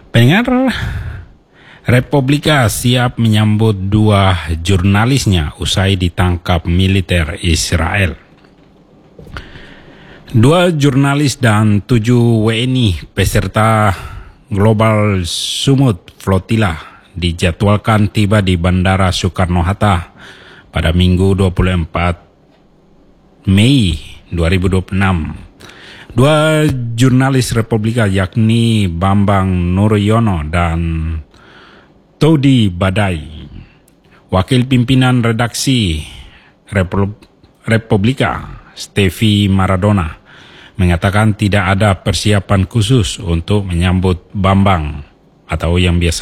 Pendengar, Republika siap menyambut 2 jurnalisnya usai ditangkap militer Israel. 2 jurnalis dan 7 WNI peserta Global Summit Flotilla dijadwalkan tiba di Bandara Soekarno-Hatta pada Minggu 24 Mei 2026. 2 jurnalis Republika yakni Bambang Nuryono dan Todi Badai. Wakil pimpinan redaksi Republika, Steffi Maradona, mengatakan tidak ada persiapan khusus untuk menyambut Bambang atau yang biasa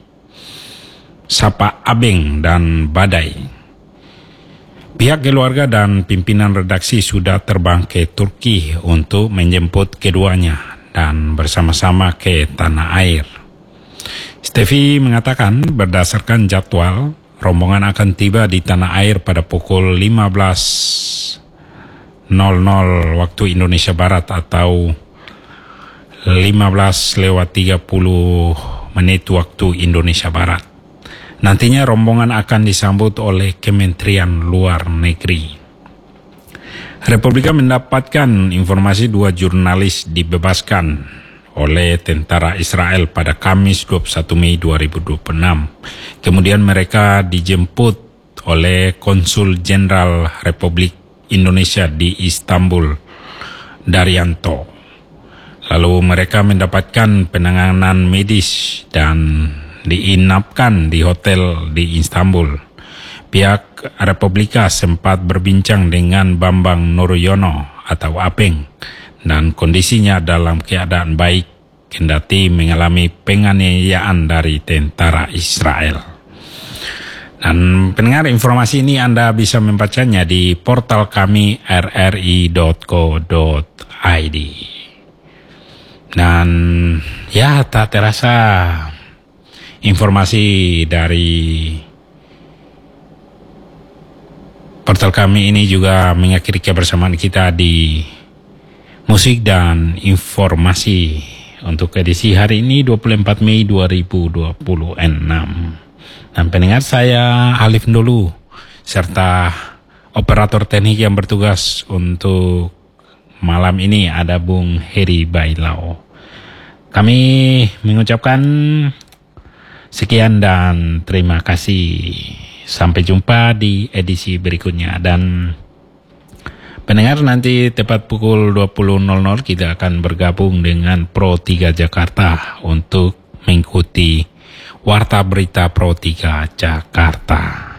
disapa Abeng dan Badai. Pihak keluarga dan pimpinan redaksi sudah terbang ke Turki untuk menjemput keduanya dan bersama-sama ke tanah air. Steffi mengatakan berdasarkan jadwal, rombongan akan tiba di tanah air pada pukul 15.00 waktu Indonesia Barat atau 15:30 waktu Indonesia Barat. Nantinya rombongan akan disambut oleh Kementerian Luar Negeri. Republika mendapatkan informasi 2 jurnalis dibebaskan oleh tentara Israel pada Kamis 21 Mei 2026. Kemudian mereka dijemput oleh Konsul Jenderal Republik Indonesia di Istanbul, Daryanto. Lalu mereka mendapatkan penanganan medis dan diinapkan di hotel di Istanbul. Pihak Republika sempat berbincang dengan Bambang Nuryono atau Apeng dan kondisinya dalam keadaan baik kendati mengalami penganiayaan dari tentara Israel. Dan pendengar, informasi ini Anda bisa membacanya di portal kami rri.co.id. Dan ya, tak terasa informasi dari portal kami ini juga mengakhiri kebersamaan kita di musik dan informasi untuk edisi hari ini 24 Mei 2026. Dan pendengar, saya Alif Ndolu serta operator teknik yang bertugas untuk malam ini ada Bung Heri Bailau. Kami mengucapkan sekian dan terima kasih. Sampai jumpa di edisi berikutnya. Dan pendengar, nanti tepat pukul 20.00 kita akan bergabung dengan Pro 3 Jakarta untuk mengikuti Warta Berita Pro 3 Jakarta.